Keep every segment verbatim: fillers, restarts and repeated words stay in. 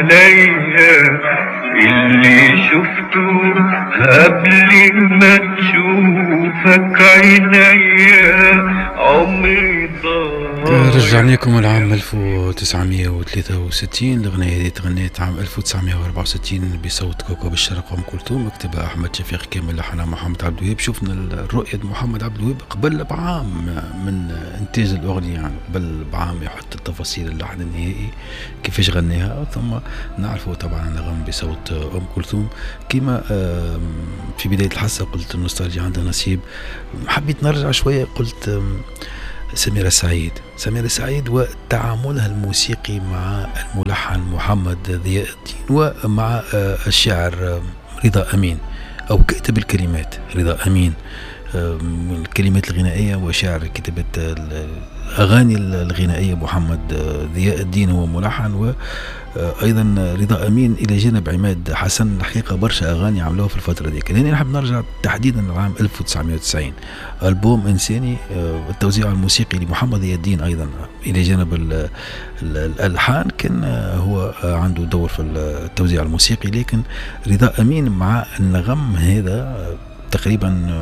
عليا اللي شفته قبل ما تشوفك عينيا عمري ضايع. رجعنا لكم العام ألف وتسعمية وثلاثة وستين. الأغنية هذه تغنيت عام ألف وتسعمية وأربعة وستين بصوت كوكب الشرق أم كلثوم، مكتبها أحمد شفيق كامل، لحنها محمد عبد الوهاب. شفنا الرؤية محمد عبد الوهاب قبل بعام من إنتاج الأغنية، يعني قبل بعام يحط التفاصيل اللحن النهائي كيفاش غنيها، ثم نعرفه طبعا نغم بصوت أم كلثوم. كما في بداية الحصة قلت النوستالجيا عندها نصيب، حبيت نرجع شوية، قلت سميرة سعيد سميرة سعيد وتعاملها الموسيقي مع الملحن محمد ضياء الدين ومع الشاعر رضا أمين أو كاتب الكلمات رضا أمين، الكلمات الغنائية وشاعر كتابة الأغاني الغنائية محمد ضياء الدين هو ملحن، وأيضا رضا أمين إلى جانب عماد حسن. الحقيقة برشا أغاني عملوها في الفترة دي. هنا نحب نرجع تحديدا لعام ألف وتسعمية وتسعين، ألبوم إنساني، التوزيع الموسيقي لمحمد ضياء الدين أيضا إلى جانب الألحان، كان هو عنده دور في التوزيع الموسيقي، لكن رضا أمين مع النغم هذا تقريبا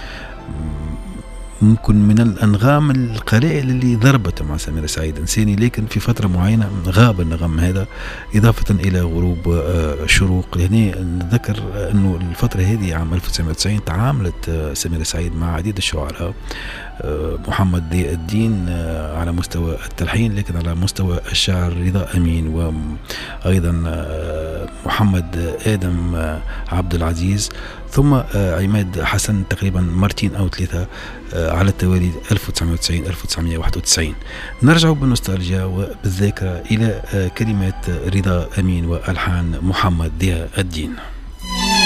ممكن من الأنغام القلائل اللي ضربت مع سميرة سعيد إنساني، لكن في فترة معينة غاب النغم هذا إضافة إلى غروب شروق. هنا نذكر أنه الفترة هذه عام ألف وتسعمية وتسعين تعاملت سميرة سعيد مع عديد الشعراء، محمد ضياء الدين على مستوى التلحين، لكن على مستوى الشعر رضا أمين، وأيضا محمد آدم عبد العزيز، ثم عماد حسن، تقريبا مرتين أو ثلاثة على التوالي ألف وتسعمية وتسعين ألف وتسعمية وواحد وتسعين. نرجع بالنوستالجيا وبالذاكرة إلى كلمات رضا أمين وألحان محمد ضياء الدين.